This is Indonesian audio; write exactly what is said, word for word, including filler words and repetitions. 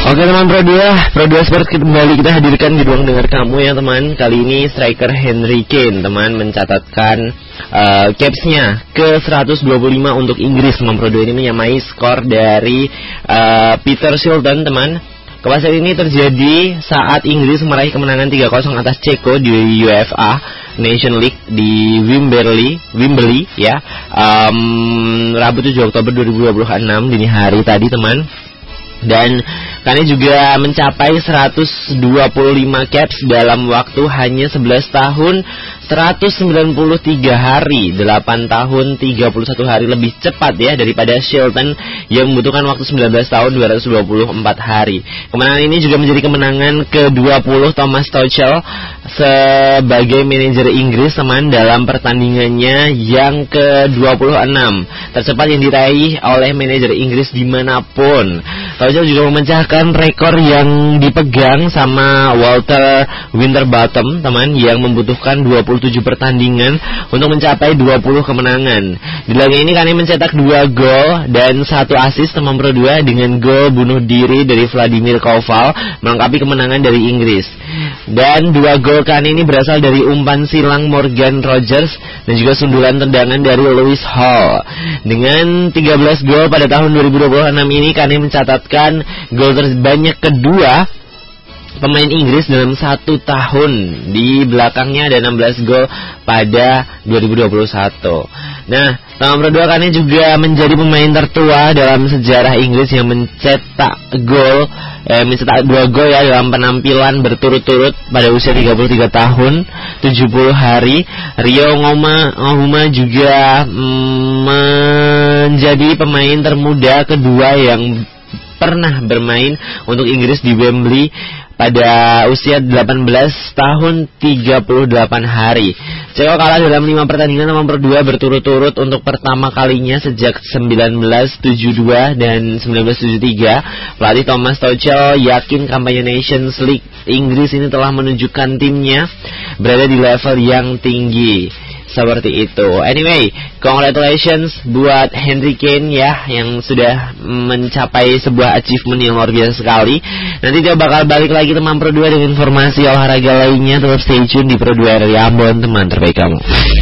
Oke teman Pro dua, Pro dua Sport kembali kita hadirkan di ruang dengar kamu ya teman. Kali ini striker Harry Kane teman mencatatkan uh, capsnya ke seratus dua puluh lima untuk Inggris. Teman Pro dua ini menyamai skor dari uh, Peter Shilton teman. Kepastian ini terjadi saat Inggris meraih kemenangan tiga kosong atas Ceko di UEFA Nation League di Wembley, Wembley ya. Um, Rabu tujuh Oktober dua ribu dua puluh enam dini hari tadi teman. Dan Kane juga mencapai seratus dua puluh lima caps dalam waktu hanya sebelas tahun seratus sembilan puluh tiga hari, delapan tahun tiga puluh satu hari lebih cepat ya daripada Shilton yang membutuhkan waktu sembilan belas tahun dua ratus dua puluh empat hari. Kemenangan ini juga menjadi kemenangan ke dua puluh Thomas Tuchel sebagai manajer Inggris teman dalam pertandingannya yang ke dua puluh enam tercepat yang diraih oleh manajer Inggris dimanapun. Tuchel juga memecahkan rekor yang dipegang sama Walter Winterbottom teman yang membutuhkan dua puluh tujuh pertandingan untuk mencapai dua puluh kemenangan. Di laga ini Kane mencetak dua gol dan satu assist teman Pro dua dengan gol bunuh diri dari Vladimir Koval melengkapi kemenangan dari Inggris. Dan dua gol Kane ini berasal dari umpan silang Morgan Rogers dan juga sundulan tendangan dari Lewis Hall. Dengan tiga belas gol pada tahun dua ribu dua puluh enam ini Kane mencatatkan gol terbanyak kedua pemain Inggris dalam satu tahun. Di belakangnya ada enam belas gol pada dua ribu dua puluh satu. Nah, nomor dua Kane juga menjadi pemain tertua dalam sejarah Inggris yang mencetak gol eh, mencetak dua gol ya dalam penampilan berturut-turut pada usia tiga puluh tiga tahun tujuh puluh hari. Rio Ngoma juga mm, menjadi pemain termuda kedua yang pernah bermain untuk Inggris di Wembley pada usia delapan belas tahun tiga puluh delapan hari. Ceko kalah dalam lima pertandingan nomor dua berturut-turut untuk pertama kalinya sejak seribu sembilan ratus tujuh puluh dua dan seribu sembilan ratus tujuh puluh tiga. Pelatih Thomas Tuchel yakin kampanye Nations League Inggris ini telah menunjukkan timnya berada di level yang tinggi. Seperti itu. Anyway, congratulations buat Harry Kane ya yang sudah mencapai sebuah achievement yang luar biasa sekali. Nanti dia bakal balik lagi teman Pro dua dengan informasi olahraga lainnya. Tetap stay tune di Pro dua R R I Ambon, teman terbaik kamu.